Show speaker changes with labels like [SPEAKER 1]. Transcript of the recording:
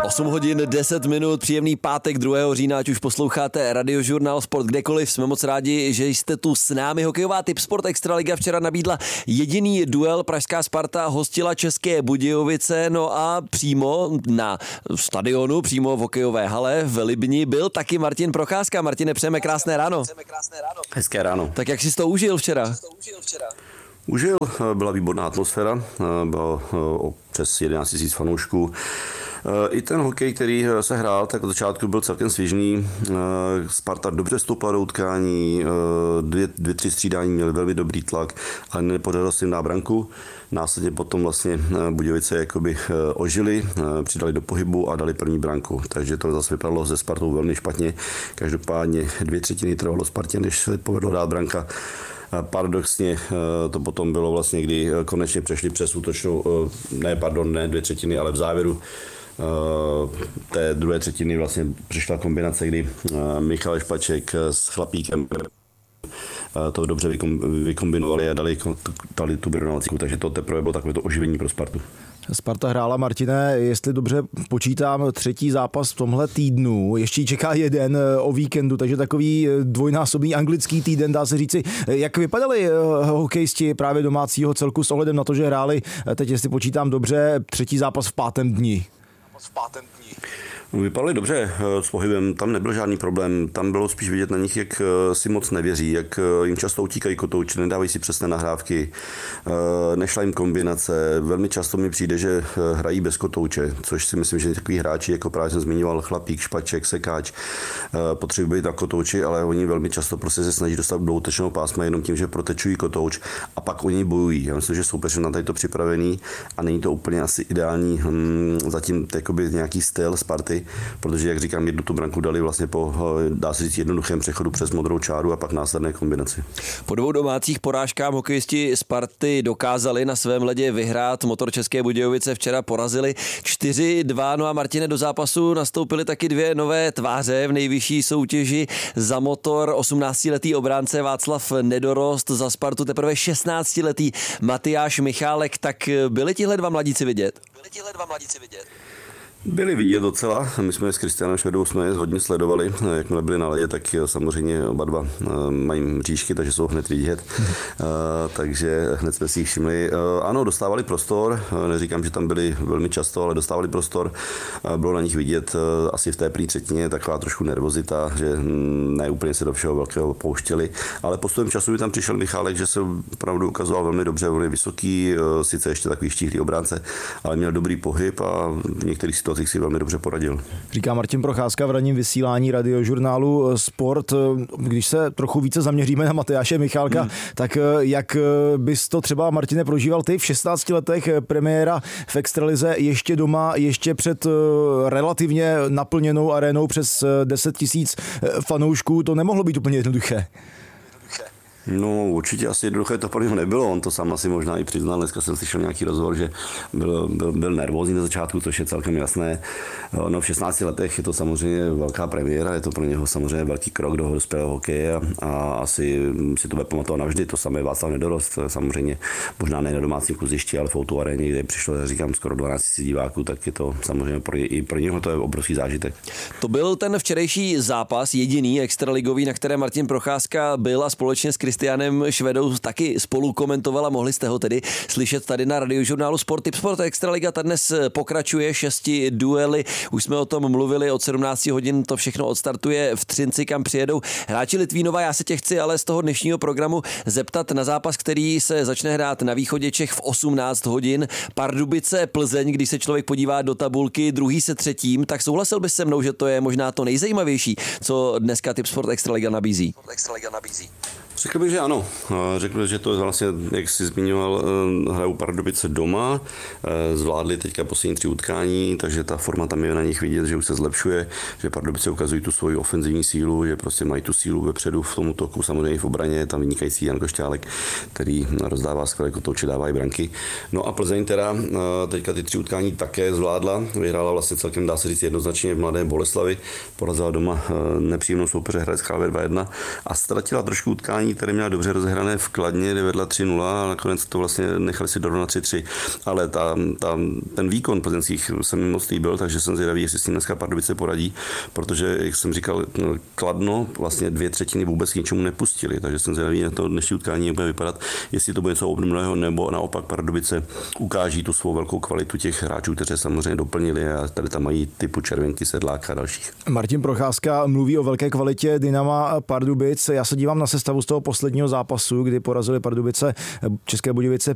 [SPEAKER 1] 8 hodin 10 minut, příjemný pátek 2. října, ať už posloucháte Radiožurnál Sport kdekoliv. Jsme moc rádi, že jste tu s námi. Hokejová Tipsport Extraliga včera nabídla jediný duel. Pražská Sparta hostila České Budějovice, no a přímo na stadionu, přímo v hokejové hale v Libni byl taky Martin Procházka. Martine, přejeme krásné ráno.
[SPEAKER 2] Hezké ráno.
[SPEAKER 1] Tak jak jsi to užil včera?
[SPEAKER 2] Užil, byla výborná atmosféra, bylo přes 11 000 fanoušků. I ten hokej, který se hrál, tak od začátku byl celkem svižný. Sparta dobře stoupla do utkání, 2-3 střídání měli velmi dobrý tlak, ale nepodařilo se jim dát branku. Následně potom vlastně Budějovice jakoby ožili, přidali do pohybu a dali první branku. Takže to zase vypadalo se Spartou velmi špatně. Každopádně 2/3 trvalo Spartě, než se povedlo dát branka. Paradoxně to potom bylo vlastně, kdy konečně přešli přes útočnou, ne 2/3, ale v závěru té druhé třetiny vlastně přišla kombinace, kdy Michal Špaček s Chlapíkem to dobře vykombinovali a dali tu vyrovnávací, takže to teprve bylo takové to oživení pro Spartu.
[SPEAKER 3] Sparta hrála, Martine, jestli dobře počítám, 3. zápas v tomhle týdnu. Ještě čeká jeden o víkendu, takže takový dvojnásobný anglický týden, dá se říci. Jak vypadali hokejisti právě domácího celku s ohledem na to, že hráli, teď jestli počítám dobře, 3. zápas v 5. dni?
[SPEAKER 2] Vypadali dobře s pohybem, tam nebyl žádný problém, tam bylo spíš vidět na nich, jak si moc nevěří, jak jim často utíkají kotouči, nedávají si přesné nahrávky, nešla jim kombinace, velmi často mi přijde, že hrají bez kotouče, což si myslím, že takový hráči, jako právě jsem zmiňoval, Chlapík, Špaček, Sekáč, potřebují být na kotouči, ale oni velmi často prostě se snaží dostat do útočného pásma jenom tím, že protečují kotouč a pak oni bojují. Já myslím, že soupeř na tady to připravený a není to úplně asi ideální zatím nějaký styl Sparty, protože, jak říkám, jednu tu branku dali vlastně po, dá se říct, jednoduchém přechodu přes modrou čáru a pak následné kombinaci.
[SPEAKER 1] Po 2 domácích porážkách hokejisti Sparty dokázali na svém ledě vyhrát. Motor České Budějovice včera porazili 4-2. No a Martine, do zápasu nastoupily taky 2 nové tváře v nejvyšší soutěži. Za Motor 18letý obránce Václav Nedorost, za Spartu teprve 16letý Matyáš Michálek. Tak byli tihle dva mladíci vidět?
[SPEAKER 2] Byli vidět docela. My jsme s Kristianem Švedou jsme hodně sledovali. Jakmile byli na ledě, tak samozřejmě oba dva mají mřížky, takže jsou hned vidět. Takže hned jsme si jich všimli. Ano, dostávali prostor. Neříkám, že tam byli velmi často, ale dostávali prostor. Bylo na nich vidět asi v té první třetině taková trošku nervozita, že ne úplně se do všeho velkého pouštěli. Ale postupem času by tam přišel Michálek, že se opravdu ukazoval velmi dobře. On je vysoký, sice ještě takový štíhlý obránce, ale měl dobrý pohyb a v některých situacích si velmi dobře poradil.
[SPEAKER 3] Říká Martin Procházka v ranním vysílání Radiožurnálu Sport. Když se trochu více zaměříme na Matyáše Michálka, tak jak bys to třeba, Martine, prožíval ty v 16 letech, premiéra v extralize, ještě doma, ještě před relativně naplněnou arénou přes 10 000 fanoušků, to nemohlo být úplně jednoduché.
[SPEAKER 2] No, určitě asi jednoduché to pro něho nebylo. On to sám asi možná i přiznal. Dneska jsem slyšel nějaký rozhovor, že byl nervózní na začátku, což je celkem jasné. No, v 16 letech je to samozřejmě velká premiéra, je to pro něho samozřejmě velký krok do dospělého hokeje a asi si to bude pamatovat navždy. To samé Václav Nedorost, samozřejmě možná ne na domácím kluzišti, ale v O2 aréně, kde přišlo, říkám, skoro 12 000 diváků, tak je to samozřejmě i pro něho to je obrovský zážitek.
[SPEAKER 1] To byl ten včerejší zápas, jediný extraligový, na které Martin Procházka byl a společně s Kristianem Švedou taky spolu komentovala. Mohli jste ho tedy slyšet tady na Radiožurnálu Sport. Tipsport Extraliga ta dnes pokračuje 6 duely. Už jsme o tom mluvili, od 17 hodin to všechno odstartuje v Třinci, kam přijedou hráči Litvínova. Já se tě chci ale z toho dnešního programu zeptat na zápas, který se začne hrát na východě Čech v 18 hodin. Pardubice Plzeň, když se člověk podívá do tabulky, druhý se třetím, tak souhlasil bys se mnou, že to je možná to nejzajímavější, co dneska Tipsport Extraliga nabízí?
[SPEAKER 2] Řekl bych, že ano. Řekl bych, že to je vlastně, jak jsi zmiňoval, hrajou Pardubice doma, zvládli teďka poslední 3 utkání, takže ta forma tam je na nich vidět, že už se zlepšuje, že Pardubice ukazují tu svoji ofenzivní sílu, že prostě mají tu sílu vepředu v tom útoku, samozřejmě v obraně je tam vynikající Jan Košťálek, který rozdává skvělé kotouče, dává i branky. No a Plzeň teda teďka ty 3 utkání také zvládla, vyhrála vlastně celkem, dá se říct, jednoznačně v Mladé Boleslavi, porazila doma nepříjemnou soupeře Hradec Králové 2-1 a ztratila trošku utkání utkání, které měla dobře rozehrané v Kladně, kde vedla 3-0 a nakonec to vlastně nechali si dorovnat 3-3. Ale ten výkon plzeňských se mi moc líbil, takže jsem zvědavý, jestli s tím dneska Pardubice poradí, protože, jak jsem říkal, Kladno vlastně 2/3 vůbec k ničemu nepustili, takže jsem zvědavý na to dnešní utkání, jak bude vypadat, jestli to bude něco obdobného, nebo naopak Pardubice ukáží tu svou velkou kvalitu těch hráčů, kteří samozřejmě doplnili a tady tam mají typu Červenky, Sedláka a dalších.
[SPEAKER 3] Martin Procházka mluví o velké kvalitě Dynama Pardubic. Já se dívám na sestavu z toho posledního zápasu, kdy porazili Pardubice České Budějovice